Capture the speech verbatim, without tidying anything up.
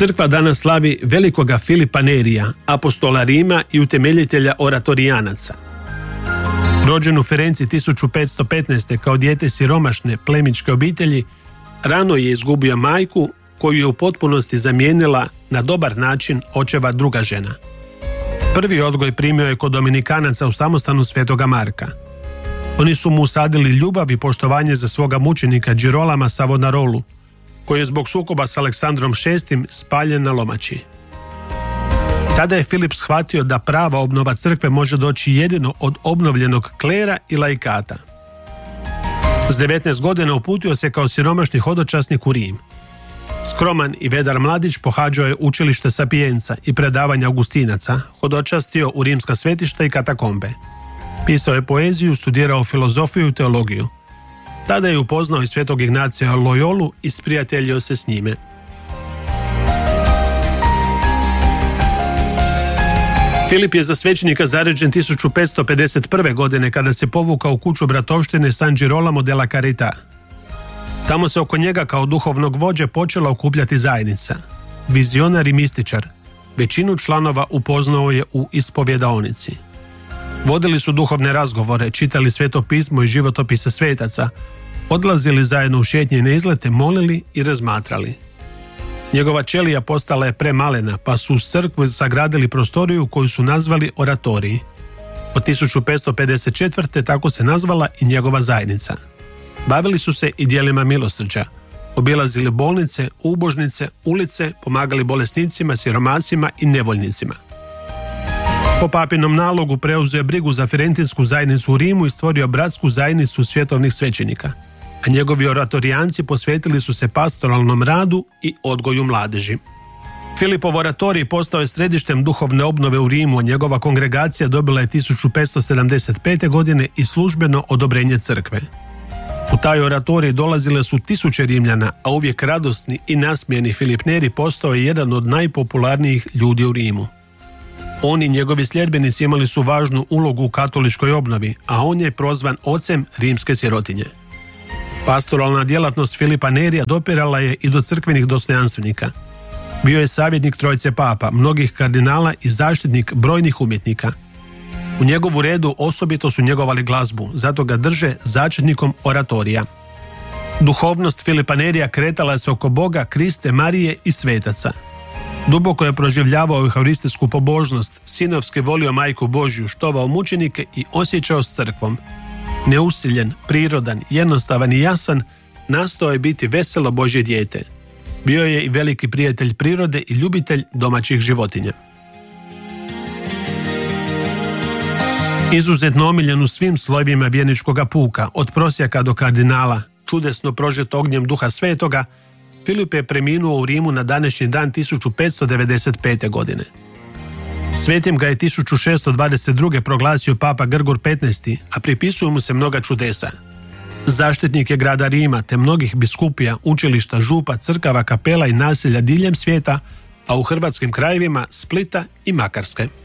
Crkva danas slavi velikoga Filipa Nerija, apostola Rima i utemeljitelja oratorijanaca. Rođen u Firenci tisuću petsto petnaeste. kao dijete siromašne plemićke obitelji, rano je izgubio majku koju je u potpunosti zamijenila na dobar način očeva druga žena. Prvi odgoj primio je kod Dominikanaca u samostanu Svetoga Marka. Oni su mu usadili ljubav i poštovanje za svoga mučenika Girolama Savonarolu, koji je zbog sukoba s Aleksandrom šestim spaljen na lomači. Tada je Filip shvatio da prava obnova crkve može doći jedino od obnovljenog klera i laikata. S devetnaest godina uputio se kao siromašni hodočasnik u Rim. Skroman i vedar mladić pohađao je učilište Sapienza i predavanja Augustinaca, hodočastio u rimska svetišta i katakombe. Pisao je poeziju, studirao filozofiju i teologiju. Tada je upoznao i svetog Ignacija Loyolu i sprijateljio se s njime. Filip je za svećenika zaređen tisuću petsto pedeset prve. godine kada se povukao u kuću bratovštine San Girolamo della Carità. Tamo se oko njega kao duhovnog vođe počela okupljati zajednica. Vizionar i mističar. Većinu članova upoznao je u ispovjedaonici. Vodili su duhovne razgovore, čitali sveto pismo i životopise svetaca, odlazili zajedno u šetnje i na izlete, molili i razmatrali. Njegova ćelija postala je premalena, pa su u crkvu sagradili prostoriju koju su nazvali oratoriji. Od tisuću petsto pedeset četvrte. tako se nazvala i njegova zajednica. Bavili su se i djelima milosrđa. Obilazili bolnice, ubožnice, ulice, pomagali bolesnicima, siromasima i nevoljnicima. Po papinom nalogu preuzeo je brigu za firentinsku zajednicu u Rimu i stvorio bratsku zajednicu svjetovnih svećenika, a njegovi oratorijanci posvetili su se pastoralnom radu i odgoju mladeži. Filipov oratorij postao je središtem duhovne obnove u Rimu, a njegova kongregacija dobila je tisuću petsto sedamdeset pete. godine i službeno odobrenje crkve. U taj oratorij dolazile su tisuće Rimljana, a uvijek radosni i nasmijeni Filip Neri postao je jedan od najpopularnijih ljudi u Rimu. On i njegovi sljedbenici imali su važnu ulogu u katoličkoj obnovi, a on je prozvan ocem rimske sirotinje. Pastoralna djelatnost Filipa Nerija dopirala je i do crkvenih dostojanstvenika. Bio je savjetnik trojice papa, mnogih kardinala i zaštitnik brojnih umjetnika. U njegovu redu osobito su njegovali glazbu, zato ga drže začetnikom oratorija. Duhovnost Filipa Nerija kretala se oko Boga, Kriste, Marije i svetaca. Duboko je proživljavao euharistijsku pobožnost, sinovski volio Majku Božju, štovao mučenike i osjećao s crkvom. Neusiljen, prirodan, jednostavan i jasan, nastao je biti veselo Božje dijete. Bio je i veliki prijatelj prirode i ljubitelj domaćih životinja. Izuzetno omiljen u svim slojevima vjerničkoga puka, od prosjaka do kardinala, čudesno prožet ognjem Duha Svetoga, Filip je preminuo u Rimu na današnji dan tisuću petsto devedeset pete. godine. Svetim ga je tisuću šesto dvadeset druge. proglasio papa Grgur petnaesti. a pripisuju mu se mnoga čudesa. Zaštitnik je grada Rima te mnogih biskupija, učilišta, župa, crkava, kapela i naselja diljem svijeta, a u hrvatskim krajevima Splita i Makarske.